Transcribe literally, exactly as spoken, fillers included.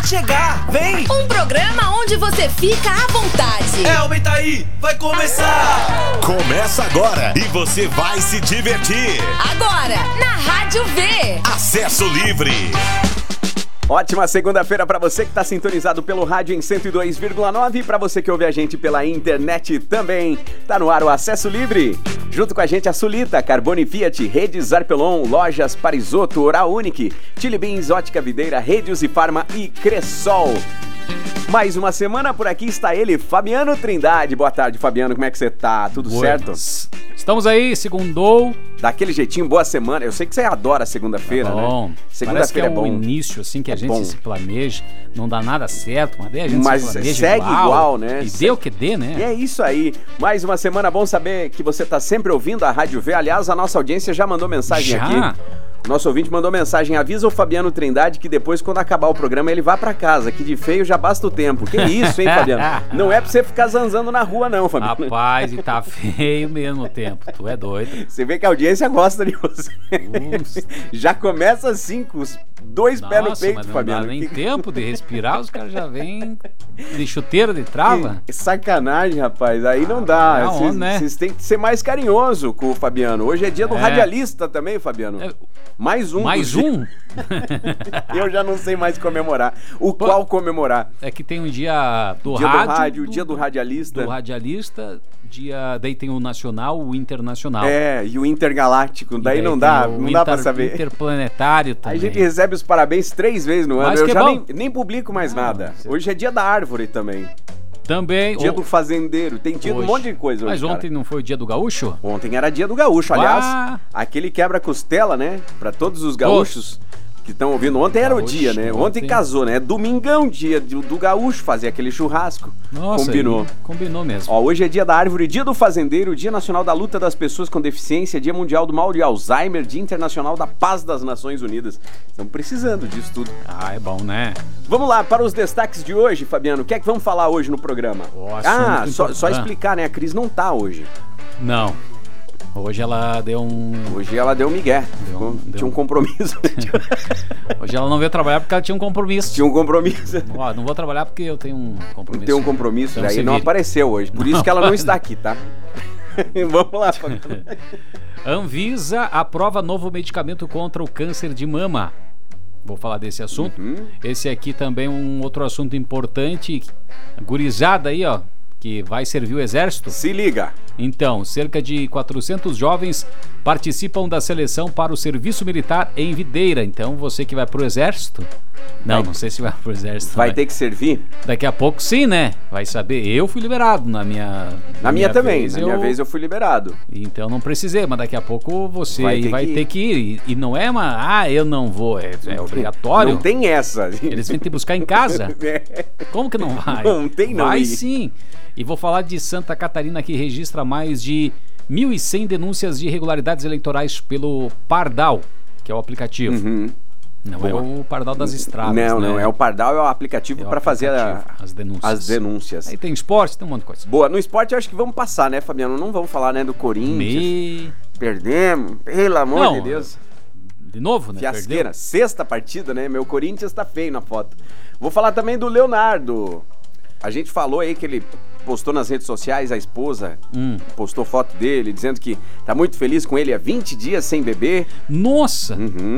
chegar, vem! Um programa onde você fica à vontade. É, aumenta aí, vai começar! Começa agora e você vai se divertir. Agora, na Rádio V. Acesso livre. Ótima segunda-feira para você que está sintonizado pelo rádio em cento e dois vírgula nove e para você que ouve a gente pela internet também. Tá no ar o Acesso Livre. Junto com a gente a Sulita, Carbone Fiat, Redes Arpelon, Lojas Parisotto, Oral Unique, Chili Beans, Ótica Videira, Redios e Farma e Cressol. Mais uma semana por aqui está ele, Fabiano Trindade. Boa tarde, Fabiano, como é que você tá? Tudo Buenas. certo? Estamos aí, segundou. Daquele jeitinho, boa semana. Eu sei que você adora segunda-feira, é bom. né? Segunda-feira é, é bom. o início, assim, que a é gente bom. se planeja, não dá nada certo, mas daí a gente mas se planeja segue igual, igual né? E dê o que dê, né? E é isso aí. Mais uma semana, bom saber que você tá sempre ouvindo a Rádio V. Aliás, a nossa audiência já mandou mensagem Já? aqui. Nosso ouvinte mandou mensagem, avisa o Fabiano Trindade que depois, quando acabar o programa, ele vá pra casa, que de feio já basta o tempo. Que isso, hein, Fabiano? Não é pra você ficar zanzando na rua, não, Fabiano. Rapaz, e tá feio mesmo o tempo, tu é doido. Você vê que a audiência gosta de você. Nossa. Já começa assim, com os dois pés no Nossa, peito, mas não Fabiano. dá nem Que- tempo de respirar, os caras já vêm de chuteira, de trava. Que sacanagem, rapaz. Aí não dá. é Vocês onda, né? vocês têm que ser mais carinhoso com o Fabiano. Hoje é dia do É. radialista também, Fabiano. É, Mais um. Mais dos um? Eu já não sei mais comemorar. O qual comemorar? É que tem um dia do Dia rádio. do rádio, dia do radialista. Do radialista, dia, daí tem o nacional, o internacional. É, e o intergaláctico. E Daí não tem dá, o não dá pra inter- saber. Interplanetário A também. gente recebe os parabéns três vezes no ano. Mas Eu que já bom. nem, nem publico mais Não, nada. você- Hoje é dia da árvore também. Também. Dia o- do fazendeiro. Tem dia de um hoje. monte de coisa hoje, Mas cara. ontem não foi o dia do gaúcho? Ontem era dia do gaúcho, aliás, Uá. aquele quebra-costela, né? Pra todos os gaúchos que estão ouvindo. Ontem era o Gaúcho, dia, né? Ontem, ontem. casou, né? Domingão, dia do, do gaúcho, fazer aquele churrasco. Nossa, Combinou. aí, combinou mesmo. Ó, hoje é dia da árvore, dia do fazendeiro, dia nacional da luta das pessoas com deficiência, dia mundial do mal de Alzheimer, dia internacional da paz das Nações Unidas. Estamos precisando disso tudo. Ah, é bom, né? Vamos lá, para os destaques de hoje, Fabiano. O que é que vamos falar hoje no programa? O ah, assunto só, impor- só ah. explicar, né? A Cris não tá hoje. Não. Hoje ela deu um. Hoje ela deu migué. Deu um- Ficou- deu Tinha um um- compromisso. Hoje ela não veio trabalhar porque ela tinha um compromisso. Tinha um compromisso. Ó, não vou trabalhar porque eu tenho um compromisso. Tem um compromisso, Então daí se não vire. apareceu hoje. Por isso Não que ela não aparece. está aqui, tá? Vamos lá, Fabiano. Anvisa aprova novo medicamento contra o câncer de mama. Vou falar desse assunto. Uhum. Esse aqui também é um outro assunto importante. Gurizada aí, ó, que vai servir o exército. Se liga. Então, cerca de quatrocentos jovens participam da seleção para o serviço militar em Videira. Então, você que vai pro exército... Não, Vai- não sei se vai pro exército. Vai mas ter que servir? Daqui a pouco sim, né? Vai saber. Eu fui liberado na minha... Na minha também. vez, Na minha vez eu fui liberado. Então não precisei, mas daqui a pouco você Vai vai, ter vai que ir. ter que ir. E, e não é uma... Ah, eu não vou. É, é obrigatório. Não tem essa. Eles vêm te buscar em casa. É. Como que não vai? Não tem não Vai ir. sim. E vou falar de Santa Catarina, que registra mais de mil e cem denúncias de irregularidades eleitorais pelo Pardal, que é o aplicativo. Uhum. Não Boa. é o Pardal das estradas, Não, né? não. É o Pardal, é o aplicativo É o para fazer a- aplicativo, as denúncias. as denúncias. Aí tem esporte, tem um monte de coisa. Boa, no esporte eu acho que vamos passar, né, Fabiano? Não vamos falar, né, do Corinthians. Me... Perdemos, pelo amor Não, de Deus. De novo, né? Fiasqueira, Perdeu. sexta partida, né? Meu Corinthians tá feio na foto. Vou falar também do Leonardo. A gente falou aí que ele postou nas redes sociais, a esposa Hum. postou foto dele, dizendo que tá muito feliz com ele há vinte dias sem beber. Nossa! Uhum.